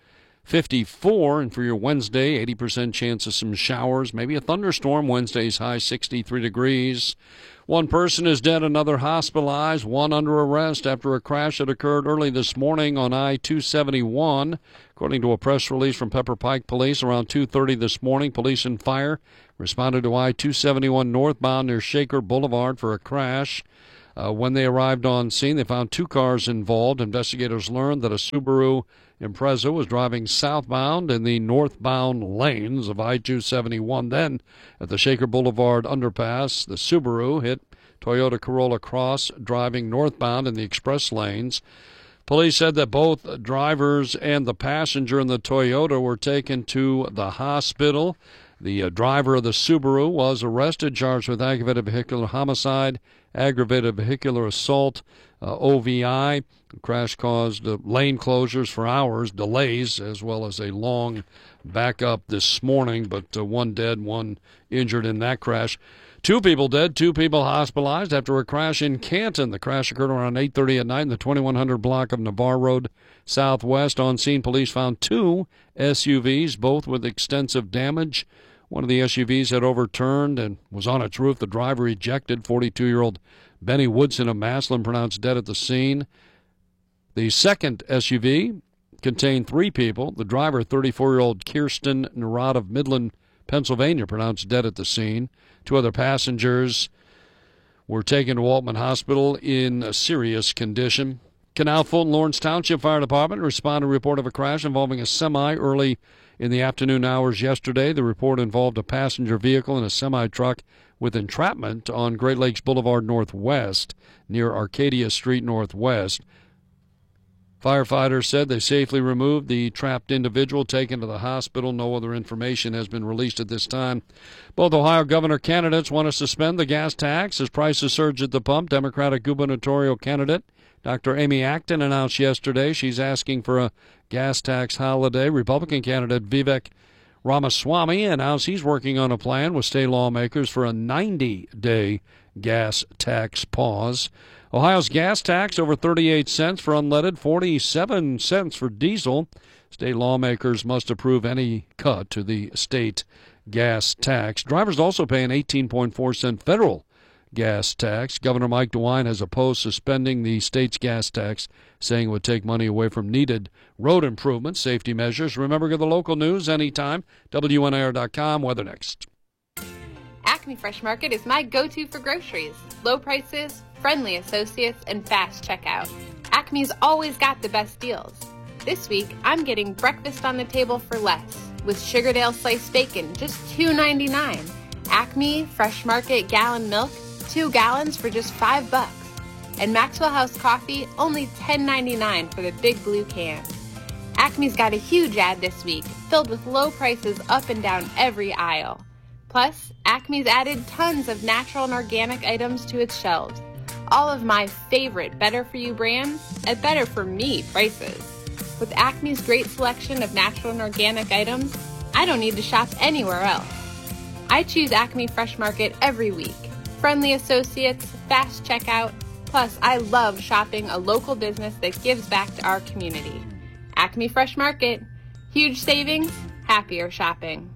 C: 54. And for your Wednesday, 80% chance of some showers, maybe a thunderstorm. Wednesday's high 63 degrees. One person is dead, another hospitalized, one under arrest after a crash that occurred early this morning on I-271. According to a press release from Pepper Pike Police, around 2:30 this morning, police and fire responded to I-271 northbound near Shaker Boulevard for a crash. When they arrived on scene, they found two cars involved. Investigators learned that a Subaru Impreza was driving southbound in the northbound lanes of I-271. Then, at the Shaker Boulevard underpass, the Subaru hit Toyota Corolla Cross driving northbound in the express lanes. Police said that both drivers and the passenger in the Toyota were taken to the hospital. The driver of the Subaru was arrested, charged with aggravated vehicular homicide, aggravated vehicular assault, OVI. The crash caused lane closures for hours, delays, as well as a long backup this morning, but one dead, one injured in that crash. Two people dead, two people hospitalized after a crash in Canton. The crash occurred around 8:30 at night in the 2100 block of Navarre Road Southwest. On scene, police found two SUVs, both with extensive damage. One of the SUVs had overturned and was on its roof. The driver ejected. 42-year-old Benny Woodson of Maslin pronounced dead at the scene. The second SUV contained three people. The driver, 34-year-old Kirsten Narad of Midland, Pennsylvania, pronounced dead at the scene. Two other passengers were taken to Waltman Hospital in a serious condition. Canal Fulton Lawrence Township Fire Department responded to a report of a crash involving a semi early in the afternoon hours yesterday. The report involved a passenger vehicle and a semi-truck with entrapment on Great Lakes Boulevard Northwest near Arcadia Street Northwest. Firefighters said they safely removed the trapped individual, taken to the hospital. No other information has been released at this time. Both Ohio governor candidates want to suspend the gas tax as prices surge at the pump. Democratic gubernatorial candidate Dr. Amy Acton announced yesterday she's asking for a gas tax holiday. Republican candidate Vivek Ramaswamy announced he's working on a plan with state lawmakers for a 90-day gas tax pause. Ohio's gas tax over 38 cents for unleaded, 47 cents for diesel. State lawmakers must approve any cut to the state gas tax. Drivers also pay an 18.4-cent federal gas tax. Governor Mike DeWine has opposed suspending the state's gas tax, saying it would take money away from needed road improvements, safety measures. Remember, get the local news anytime. WNIR.com. Weather next.
F: Acme Fresh Market is my go-to for groceries. Low prices, friendly associates, and fast checkout. Acme's always got the best deals. This week, I'm getting breakfast on the table for less, with Sugardale sliced bacon, just $2.99. Acme Fresh Market gallon milk, 2 gallons for just $5. And Maxwell House coffee, only $10.99 for the big blue can. Acme's got a huge ad this week, filled with low prices up and down every aisle. Plus, Acme's added tons of natural and organic items to its shelves. All of my favorite Better For You brands at Better For Me prices. With Acme's great selection of natural and organic items, I don't need to shop anywhere else. I choose Acme Fresh Market every week. Friendly associates, fast checkout, plus I love shopping a local business that gives back to our community. Acme Fresh Market. Huge savings, happier shopping.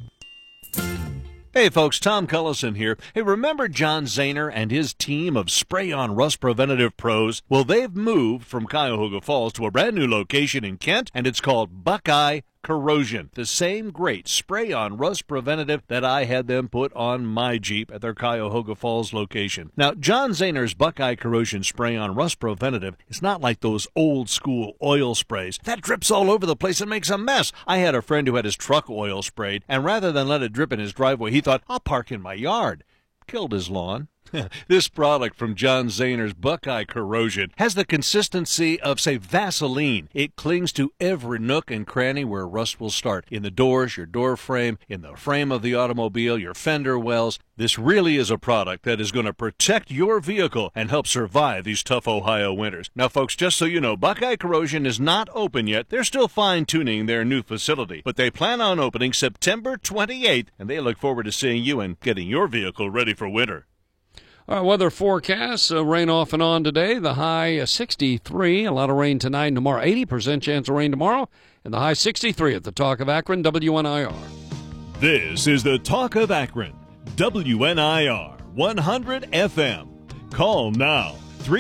B: Hey folks, Tom Cullison here. Hey, remember John Zahner and his team of spray-on rust preventative pros? Well, they've moved from Cuyahoga Falls to a brand new location in Kent, and it's called Buckeye Corrosion. The same great spray-on rust preventative that I had them put on my Jeep at their Cuyahoga Falls location. Now, John Zahner's Buckeye Corrosion spray-on rust preventative is not like those old-school oil sprays. That drips all over the place and makes a mess. I had a friend who had his truck oil sprayed, and rather than let it drip in his driveway, he thought, I'll park in my yard. Killed his lawn. This product from John Zahner's Buckeye Corrosion has the consistency of, say, Vaseline. It clings to every nook and cranny where rust will start. In the doors, your door frame, in the frame of the automobile, your fender wells. This really is a product that is going to protect your vehicle and help survive these tough Ohio winters. Now, folks, just so you know, Buckeye Corrosion is not open yet. They're still fine-tuning their new facility, but they plan on opening September 28th, and they look forward to seeing you and getting your vehicle ready for winter.
C: Our weather forecast, rain off and on today. The high 63, a lot of rain tonight and tomorrow. 80% chance of rain tomorrow, and the high 63 at the Talk of Akron, WNIR.
G: This is the Talk of Akron, WNIR 100 FM. Call now,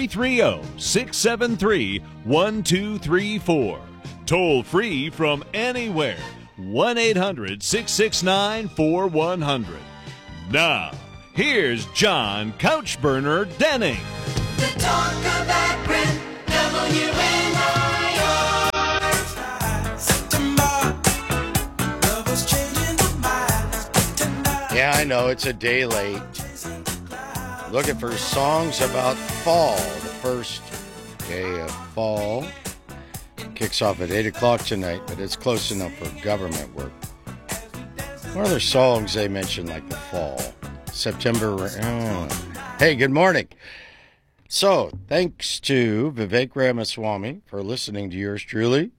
G: 330-673-1234. Toll free from anywhere, 1-800-669-4100. Now, here's John Couchburner Denning.
H: The Talk of Akron, WNIR.
J: Yeah, I know, it's a day late. Looking for songs about fall. The first day of fall kicks off at 8 o'clock tonight, but it's close enough for government work. What other songs they mention like the fall? September. Hey, good morning. So, thanks to Vivek Ramaswamy for listening to yours truly.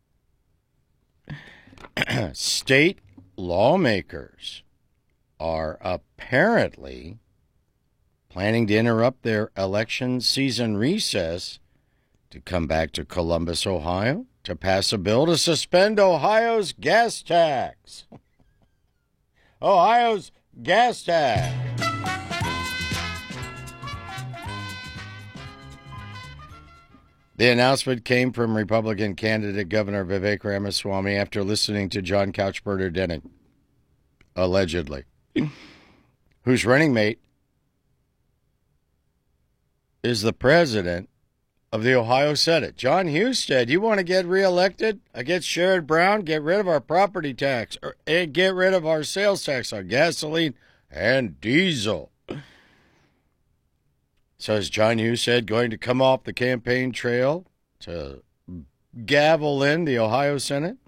J: State lawmakers are apparently planning to interrupt their election season recess to come back to Columbus, Ohio, to pass a bill to suspend Ohio's gas tax. Ohio's gas tax. The announcement came from Republican candidate Governor Vivek Ramaswamy after listening to John Couchburner Denning, allegedly, whose running mate is the president of the Ohio Senate. John Husted, you want to get reelected against Sherrod Brown? Get rid of our property tax and get rid of our sales tax on gasoline and diesel. So is John Husted going to come off the campaign trail to gavel in the Ohio Senate?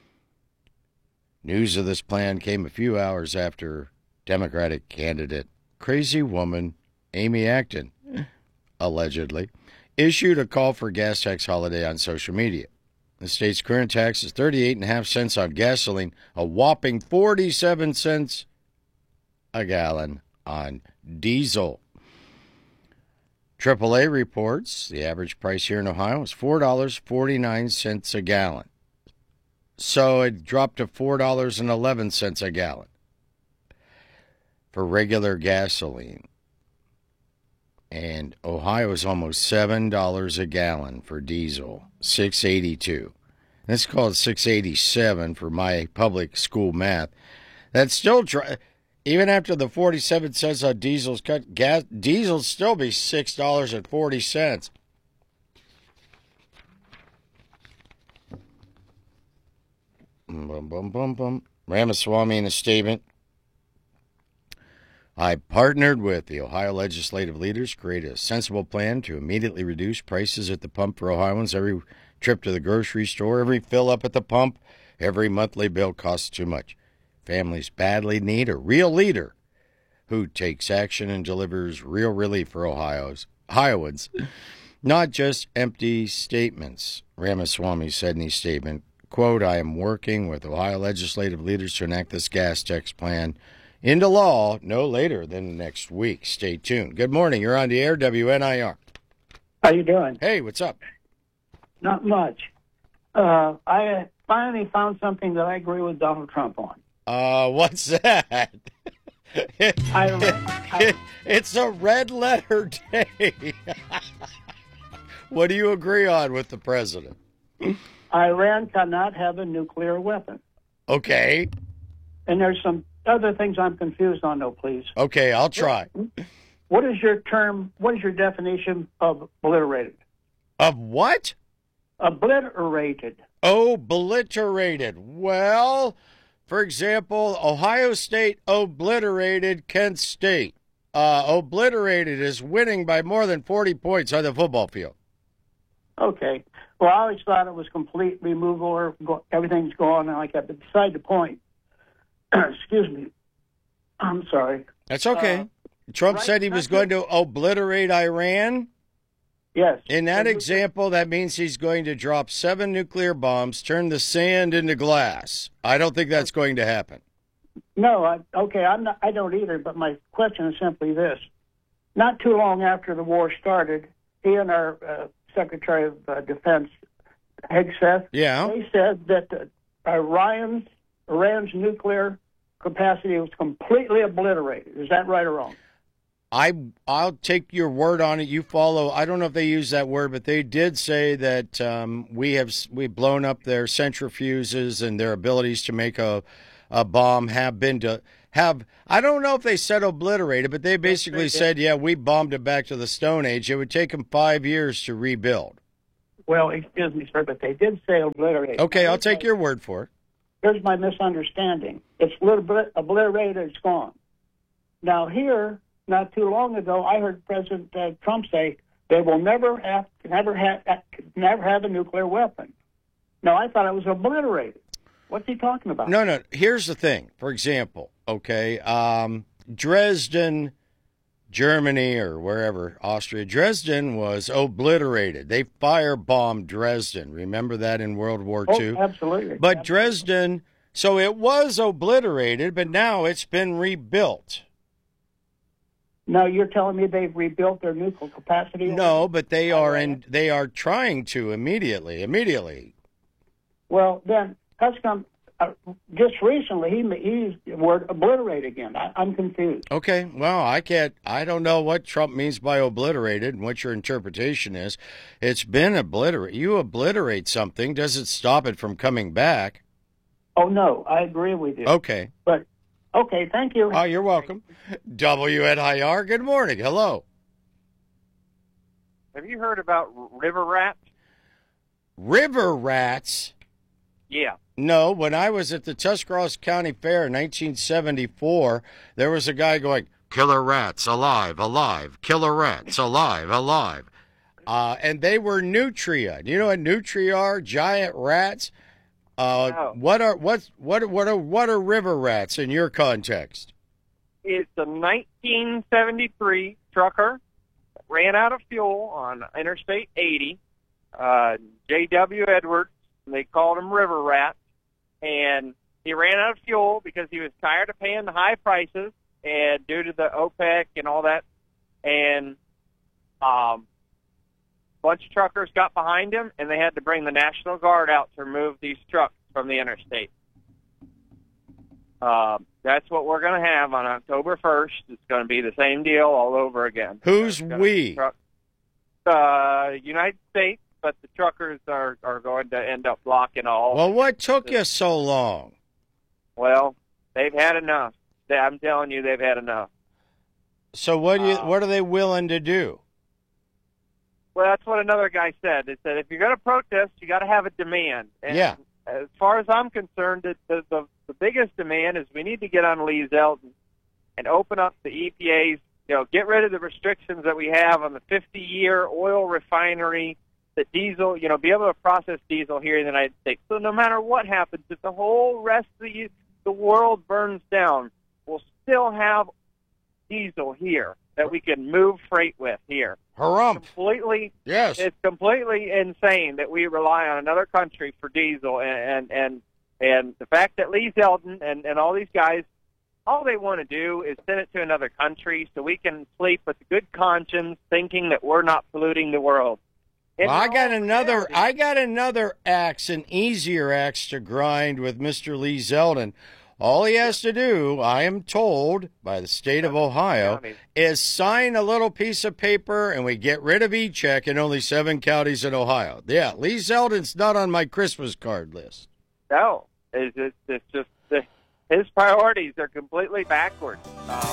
J: News of this plan came a few hours after Democratic candidate, crazy woman Amy Acton, allegedly, issued a call for gas tax holiday on social media. The state's current tax is 38.5 cents on gasoline, a whopping 47 cents a gallon on diesel. AAA reports the average price here in Ohio is $4.49 a gallon. So it dropped to $4.11 a gallon for regular gasoline. And Ohio is almost $7 a gallon for diesel, $6.82. Let's call it $6.87 for my public school math. That's still even after the 47 cents on diesel's cut, diesel still be $6.40. Bum, bum, bum, bum. Ramaswamy in a statement. I partnered with the Ohio legislative leaders to create a sensible plan to immediately reduce prices at the pump for Ohioans. Every trip to the grocery store, every fill up at the pump, every monthly bill costs too much. Families badly need a real leader who takes action and delivers real relief for Ohioans, not just empty statements, Ramaswamy said in his statement. Quote, I am working with Ohio legislative leaders to enact this gas tax plan into law no later than next week. Stay tuned. Good morning. You're on the air, WNIR.
K: How you doing?
J: Hey, what's up?
K: Not much. I finally found something that I agree with Donald Trump on.
J: What's that? It's a red letter day. What do you agree on with the president?
K: Iran cannot have a nuclear weapon.
J: Okay.
K: And there's some other things I'm confused on, though, please.
J: Okay, I'll try.
K: What is your definition of obliterated?
J: Of what?
K: Obliterated.
J: Obliterated. Well, for example, Ohio State obliterated Kent State. obliterated is winning by more than 40 points on the football field.
K: Okay. Well, I always thought it was complete removal or everything's gone like that. But beside the point, excuse me, I'm sorry.
J: That's okay. Trump said he was going to obliterate Iran.
K: Yes.
J: In that example, that means he's going to drop 7 nuclear bombs, turn the sand into glass. I don't think that's going to happen.
K: No, I don't either, but my question is simply this. Not too long after the war started, he and our Secretary of Defense, Hegseth, they said that Iran's nuclear capacity was completely obliterated. Is that right or wrong?
J: I'll take your word on it. You follow. I don't know if they use that word, but they did say that we've blown up their centrifuges and their abilities to make a bomb have been to have. I don't know if they said obliterated, but they basically said, yeah, we bombed it back to the Stone Age. It would take them 5 years to rebuild.
K: Well, excuse me, sir, but they did say obliterated.
J: Okay, I'll take your word for it.
K: Here's my misunderstanding. It's obliterated. It's gone. Now here. Not too long ago, I heard President Trump say they will never have a nuclear weapon. Now, I thought it was obliterated. What's he talking about?
J: No. Here's the thing. For example, Dresden, Germany, or wherever, Austria, Dresden was obliterated. They firebombed Dresden. Remember that in World War II?
K: Oh, absolutely.
J: But Dresden, so it was obliterated, but now it's been rebuilt.
K: No, you're telling me they've rebuilt their nuclear capacity?
J: No, but they are trying to immediately.
K: Well, then, how come just recently he's word obliterate again? I'm confused.
J: Okay, well, I don't know what Trump means by obliterated and what your interpretation is. It's been obliterated. You obliterate something, doesn't stop it from coming back.
K: Oh, no, I agree with you.
J: Okay.
K: But okay, thank you.
J: Oh, you're welcome. WNIR, good morning. Hello.
A: Have you heard about river rats?
J: River rats?
A: Yeah.
J: No, when I was at the Tuscarawas County Fair in 1974, there was a guy going, killer rats, alive, alive, killer rats, alive, alive. And they were nutria. You know what nutria are? Giant rats.
A: No.
J: What are river rats in your context?
A: It's a 1973 trucker that ran out of fuel on Interstate 80. J.W. Edwards, they called him River Rat, and he ran out of fuel because he was tired of paying the high prices and due to the OPEC and all that, and bunch of truckers got behind him, and they had to bring the National Guard out to remove these trucks from the interstate. That's what we're going to have on October 1st. It's going to be the same deal all over again.
J: Who's we?
A: United States, but the truckers are going to end up blocking all.
J: Well, what took you so long?
A: Well, they've had enough. I'm telling you, they've had enough.
J: So what are they willing to do?
A: Well, that's what another guy said. They said if you're going to protest, you got to have a demand. And
J: yeah.
A: As far as I'm concerned, the biggest demand is we need to get on Lee Zeldin and open up the EPA's, get rid of the restrictions that we have on the 50-year oil refinery, the diesel, be able to process diesel here in the United States. So no matter what happens, if the whole rest of the world burns down, we'll still have diesel here that we can move freight with here.
J: Harumph.
A: Yes. It's completely insane that we rely on another country for diesel, and the fact that Lee Zeldin and all these guys, all they want to do is send it to another country so we can sleep with a good conscience, thinking that we're not polluting the world.
J: Well, I got another axe, an easier axe to grind with Mr. Lee Zeldin. All he has to do, I am told by the state of Ohio, is sign a little piece of paper and we get rid of e-check in only 7 counties in Ohio. Yeah, Lee Zeldin's not on my Christmas card list.
A: No, it's just his priorities are completely backwards.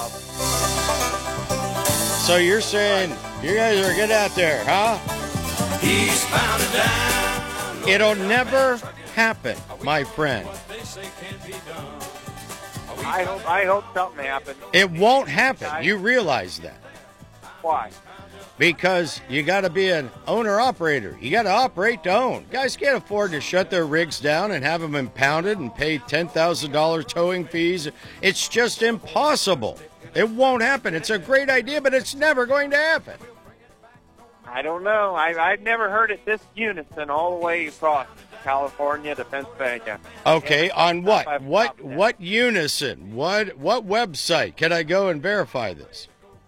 J: So you're saying you guys are good out there, huh?
H: He's bound and down.
J: It'll never happen, my friend.
A: I hope something happens.
J: It won't happen. You realize that.
A: Why?
J: Because you got to be an owner-operator. You got to operate to own. Guys can't afford to shut their rigs down and have them impounded and pay $10,000 towing fees. It's just impossible. It won't happen. It's a great idea, but it's never going to happen.
A: I don't know. I've never heard it this unison all the way across California to Pennsylvania.
J: Okay, on what? What unison? What website? Can I go and verify this?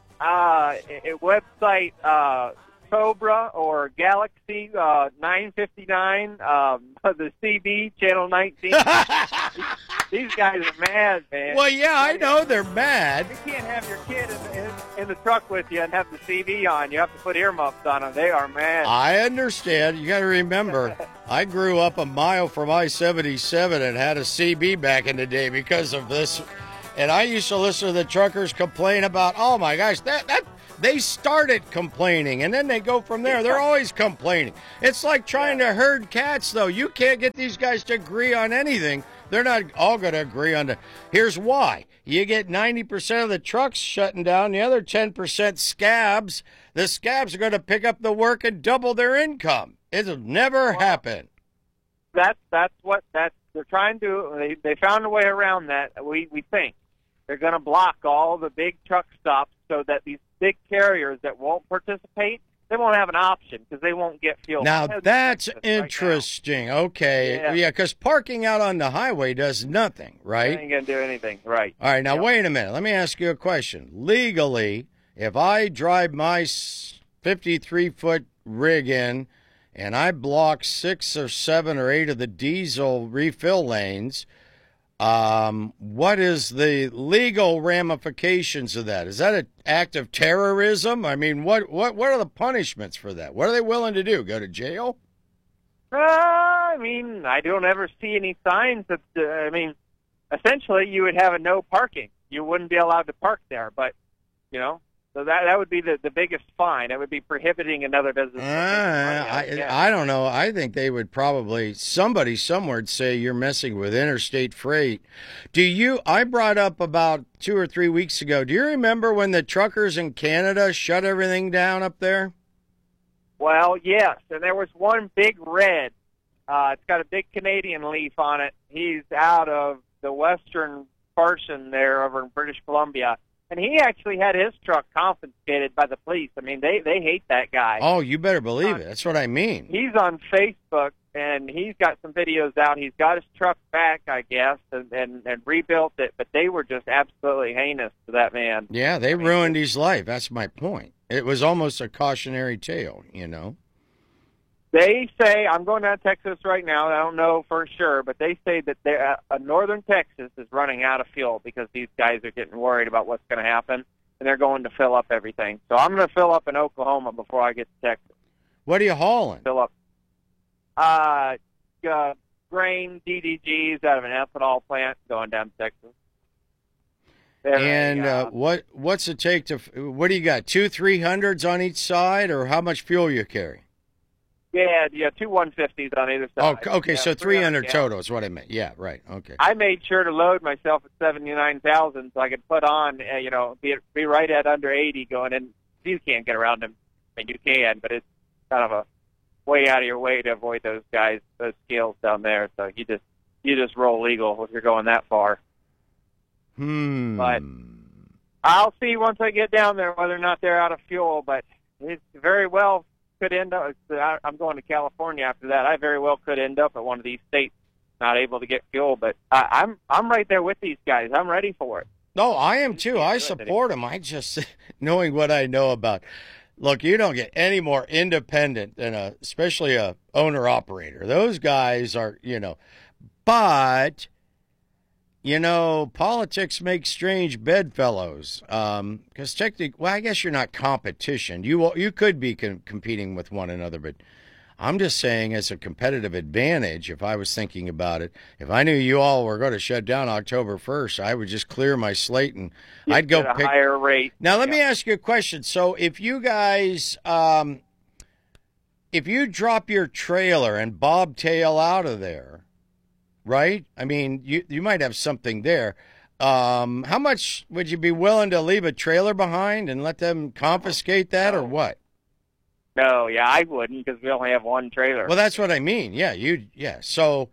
A: Website Cobra or Galaxy 959, the CB Channel 19. These guys are mad, man.
J: Well, yeah, I know they're mad.
A: You can't have your kid in the truck with you and have the CB on. You have to put earmuffs on them. They are mad.
J: I understand. You got to remember, I grew up a mile from I-77 and had a CB back in the day because of this. And I used to listen to the truckers complain about, oh my gosh, that they started complaining, and then they go from there. They're always complaining. It's like trying to herd cats, though. You can't get these guys to agree on anything. They're not all going to agree on it. Here's why. You get 90% of the trucks shutting down, the other 10% scabs. The scabs are going to pick up the work and double their income. It'll never happen.
A: That's what they're trying to. They found a way around that. We think they're going to block all the big truck stops so that these big carriers that won't participate, they won't have an option because they won't get fuel.
J: Now, that's interesting. Right, okay. Yeah, because parking out on the highway does nothing, right?
A: They ain't going to do anything, right.
J: All right, now, wait a minute. Let me ask you a question. Legally, if I drive my 53-foot rig in and I block 6 or 7 or 8 of the diesel refill lanes, what is the legal ramifications of that? Is that an act of terrorism? I mean, what are the punishments for that? What are they willing to do? Go to jail?
A: I mean, I don't ever see any signs that. I mean, essentially, you would have a no parking. You wouldn't be allowed to park there, but so that would be the biggest fine. It would be prohibiting another business.
J: I don't know. I think they would probably, somebody somewhere would say you're messing with interstate freight. I brought up about 2 or 3 weeks ago, do you remember when the truckers in Canada shut everything down up there?
A: Well, yes, and there was one big red. It's got a big Canadian leaf on it. He's out of the western portion there over in British Columbia. And he actually had his truck confiscated by the police. I mean, they hate that guy.
J: Oh, you better believe it. That's what I mean.
A: He's on Facebook, and he's got some videos out. He's got his truck back, I guess, and rebuilt it. But they were just absolutely heinous to that man.
J: Yeah, they ruined his life. That's my point. It was almost a cautionary tale,
A: They say, I'm going down to Texas right now, I don't know for sure, but they say that northern Texas is running out of fuel because these guys are getting worried about what's going to happen, and they're going to fill up everything. So I'm going to fill up in Oklahoma before I get to Texas.
J: What are you hauling?
A: Fill up grain, DDGs out of an ethanol plant going down to Texas.
J: And what's it take to, what do you got, 2 300s on each side, or how much fuel you carry?
A: Yeah, 2 150s on either side.
J: Oh, okay, so 300 total is what I meant. Yeah, right, okay.
A: I made sure to load myself at 79,000 so I could put on, be right at under 80 going in. You can't get around them. I mean, you can, but it's kind of a way out of your way to avoid those guys, those scales down there. So you just roll legal if you're going that far. But I'll see once I get down there whether or not they're out of fuel, but it's very well could end up. I'm going to California after that. I very well could end up at one of these states not able to get fuel, but I'm right there with these guys. I'm ready for it.
J: No, I am too. I support them. I just, knowing what I know about, look, you don't get any more independent than especially a owner operator. Those guys are, but politics make strange bedfellows. Because technically, well, I guess you're not competition. You could be competing with one another, but I'm just saying as a competitive advantage, if I was thinking about it, if I knew you all were going to shut down October 1st, I would just clear my slate and I'd go pick
A: a higher rate.
J: Now, let me ask you a question. So if you guys, if you drop your trailer and bobtail out of there, right? I mean, you might have something there. How much would you be willing to leave a trailer behind and let them confiscate that, or what?
A: No, yeah, I wouldn't, because we only have one trailer.
J: Well, that's what I mean. Yeah, so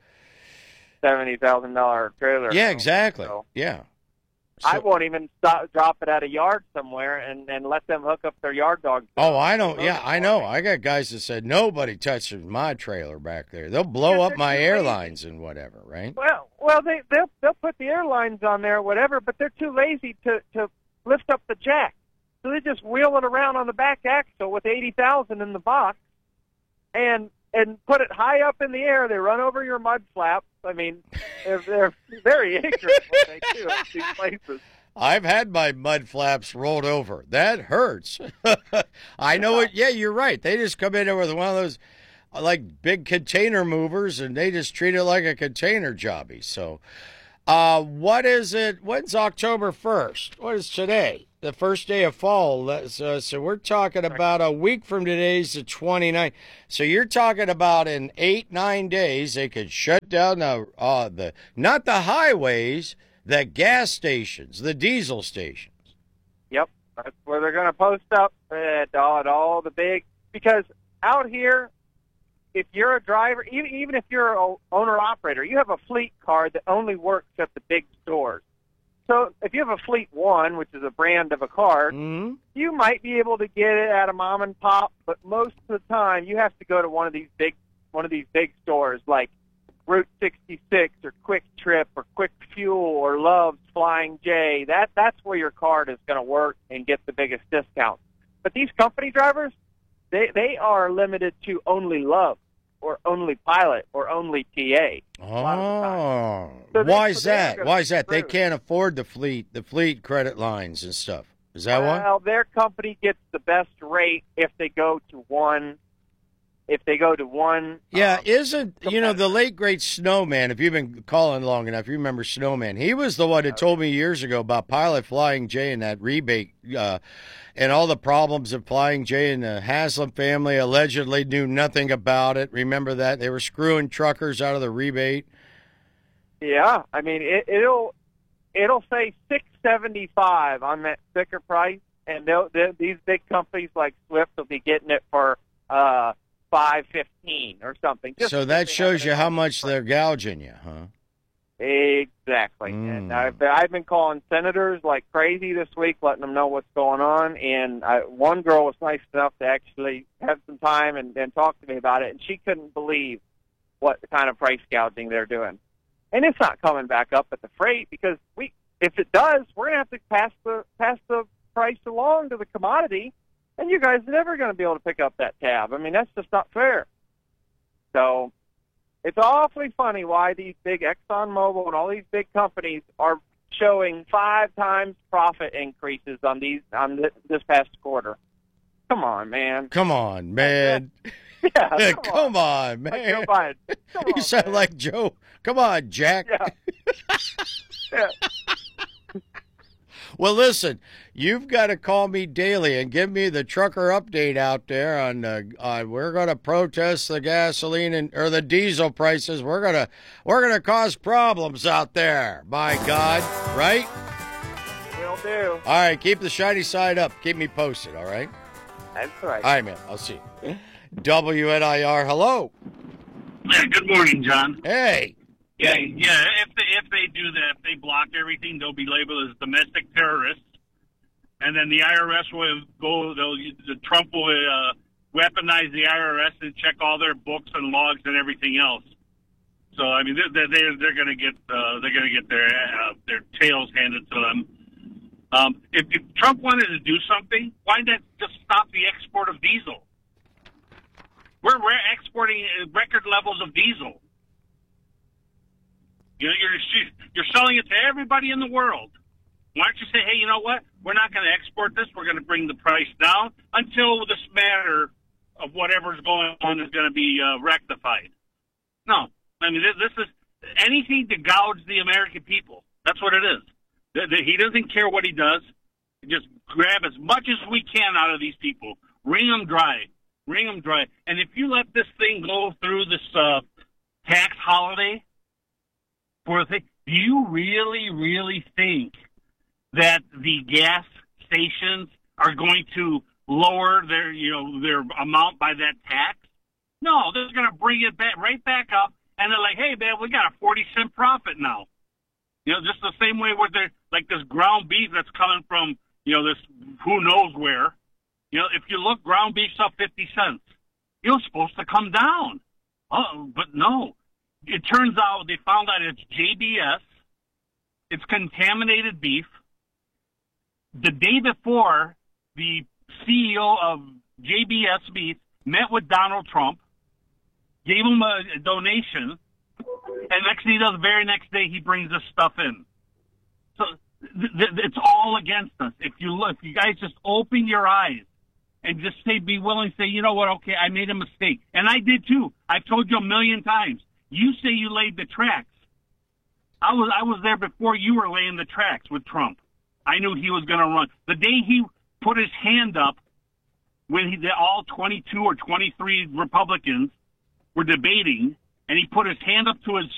A: $70,000 trailer.
J: Yeah, exactly. So, yeah. So,
A: I won't even drop it at a yard somewhere and let them hook up their yard dogs.
J: Oh, I don't. Yeah, I know. I got guys that said nobody touches my trailer back there. They'll blow up my airlines and whatever, right?
A: Well, they'll put the airlines on there, or whatever, but they're too lazy to lift up the jack, so they just wheel it around on the back axle with 80,000 in the box, and put it high up in the air. They run over your mud flaps. I mean, they're very ignorant what they do at these places.
J: I've had my mud flaps rolled over. That hurts. I know it. Yeah, you're right. They just come in there with one of those like big container movers, and they just treat it like a container jobby. So, what is it? When's October 1st? What is today? The first day of fall. So we're talking about a week from today's the 29th. So you're talking about in 8-9 days they could shut down the not the highways, the gas stations, the diesel stations.
A: Yep, that's where they're going to post up at all the big, because out here, if you're a driver, even if you're an owner-operator, you have a fleet card that only works at the big stores. So if you have a Fleet One, which is a brand of a card, you might be able to get it at a mom and pop, but most of the time you have to go to one of these big stores like Route 66 or Quick Trip or Quick Fuel or Love's Flying J. That's where your card is going to work and get the biggest discount. But these company drivers, they are limited to only Love or only Pilot or only TA.
J: Oh, so why is that? Why is that? They can't afford the fleet credit lines and stuff. Is that why?
A: Well, their company gets the best rate if they go to one.
J: Yeah, the late great Snowman, if you've been calling long enough, you remember Snowman. He was the one that told me years ago about Pilot, Flying J, and that rebate, and all the problems of Flying J, and the Haslam family allegedly knew nothing about it. Remember that? They were screwing truckers out of the rebate.
A: Yeah, I mean, it'll say $675 on that sticker price, and these big companies like Swift will be getting it for $5.15 or something.
J: So that shows you how much they're gouging you, huh?
A: Exactly. And I've been calling senators like crazy this week, letting them know what's going on. And one girl was nice enough to actually have some time and talk to me about it, and she couldn't believe what kind of price gouging they're doing. And it's not coming back up at the freight, because if it does, we're going to have to pass the price along to the commodity. And you guys are never going to be able to pick up that tab. I mean, that's just not fair. So it's awfully funny why these big ExxonMobil and all these big companies are showing 5 times profit increases on this past quarter. Come on, man.
J: Come on, man.
A: Yeah,
J: come on, man.
A: Like Joe Biden.
J: You sound like Joe. Come on, Jack.
A: Yeah.
J: Well, listen, you've got to call me daily and give me the trucker update out there on we're going to protest the gasoline or the diesel prices. We're gonna cause problems out there. My God, right?
A: Will do.
J: All right, keep the shiny side up. Keep me posted. All right.
A: That's right.
J: All right, man. I'll see you. WNIR. Hello.
D: Yeah, good morning, John.
J: Hey.
D: Yeah. If they do that, if they block everything, they'll be labeled as domestic terrorists, and then the IRS will go. Trump will weaponize the IRS and check all their books and logs and everything else. So I mean, they're going to get their tails handed to them. If Trump wanted to do something, why not just stop the export of diesel? We're exporting record levels of diesel. You're selling it to everybody in the world. Why don't you say, hey, you know what? We're not going to export this. We're going to bring the price down until this matter of whatever's going on is going to be rectified. No. I mean, this is anything to gouge the American people. That's what it is. He doesn't care what he does. Just grab as much as we can out of these people. Wring them dry. And if you let this thing go through this tax holiday, Do you really, really think that the gas stations are going to lower their amount by that tax? No, they're going to bring it right back up, and they're like, hey, man, we got a 40-cent profit now. Just the same way with this ground beef that's coming from, this who knows where. If you look, ground beef's up 50 cents. It was supposed to come down. But no. It turns out they found out it's JBS. It's contaminated beef. The day before, the CEO of JBS Beef met with Donald Trump, gave him a donation, and next thing he does, the very next day, he brings this stuff in. So it's all against us. If you guys just open your eyes and just be willing to say, you know what, okay, I made a mistake. And I did too. I've told you a million times. You say you laid the tracks. I was there before you were laying the tracks with Trump. I knew he was going to run. The day he put his hand up, when all 22 or 23 Republicans were debating, and he put his hand up to his